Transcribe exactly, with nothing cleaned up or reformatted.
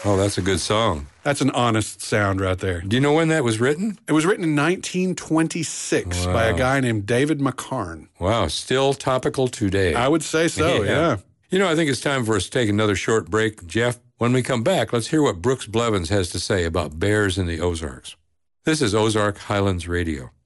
Oh, that's a good song. That's an honest sound right there. Do you know when that was written? It was written in nineteen twenty-six Wow. by a guy named David McCarn. Wow, still topical today. I would say so, yeah. yeah. You know, I think it's time for us to take another short break. Jeff, when we come back, let's hear what Brooks Blevins has to say about bears in the Ozarks. This is Ozark Highlands Radio.